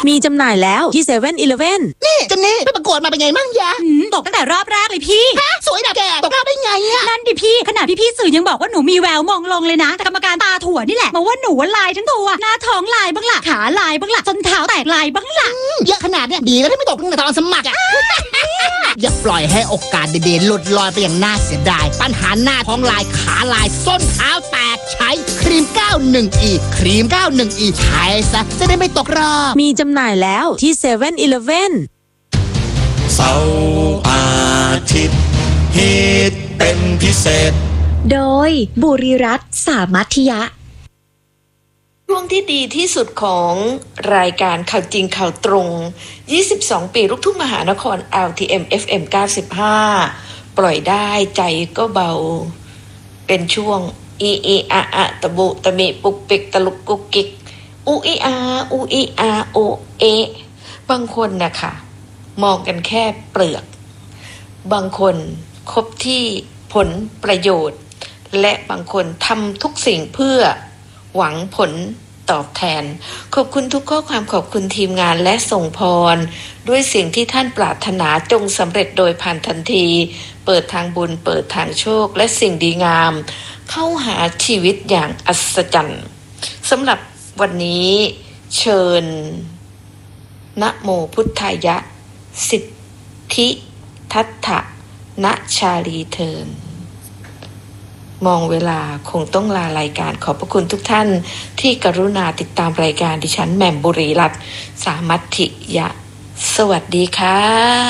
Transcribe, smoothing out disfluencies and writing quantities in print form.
มีจำหน่ายแล้วที่7-Eleven นี่เจนนี่ไปประกวดมาเป็นไงมั่งยะตกตั้งแต่รอบแรกเลยพี่สวยนะแกตกรอบได้ไงอะนั่นดิพี่ขนาดพี่สื่อยังบอกว่าหนูมีแววมองลงเลยนะแต่กรรมการตาถั่วนี่แหละมาว่าหนูลายทั้งตัวหน้าท้องลายบ้างล่ะขาลายบ้างล่ะจนเท้าแตกลายบ้างล่ะเยอะขนาดเนี้ยดีแล้วที่ไม่ตกตั้งแต่ตอนสมัครอะอย่าปล่อยให้โอกาสดีๆหลุดลอยไปอย่างน่าเสียดายปัญหาหน้าท้องลายขาลายส้นเท้าแตกใช้ครีม 91E ครีม 91E ใช้ซะจะได้ไม่ตกรอบมีจำหน่ายแล้วที่7-Eleven เสาร์อาทิตย์ฮิตเป็นพิเศษโดยบุรีรัตน์สามัคยะช่วงที่ดีที่สุดของรายการข่าวจริงข่าวตรง22 ปีลูกทุ่งมหานคร LTM FM 95 ปล่อยได้ใจก็เบาเป็นช่วงอีอีอาอาตะบุตะมิปุกปิกตะลุกกุกกิกอูอีอาอูอีอาโอเอบางคนนะคะมองกันแค่เปลือกบางคนคบที่ผลประโยชน์และบางคนทำทุกสิ่งเพื่อหวังผลตอบแทนขอบคุณทุกข้อความขอบคุณทีมงานและส่งพรด้วยสิ่งที่ท่านปรารถนาจงสำเร็จโดยผ่านทันทีเปิดทางบุญเปิดทางโชคและสิ่งดีงามเข้าหาชีวิตอย่างอัศจรรย์สำหรับวันนี้เชิญนะโมพุทธายะสิทธิทัตถะณชาลีเทินมองเวลาคงต้องลารายการขอบพระคุณทุกท่านที่กรุณาติดตามรายการดิฉันแหม่มบุรีรัตน์สามัคคิยะสวัสดีค่ะ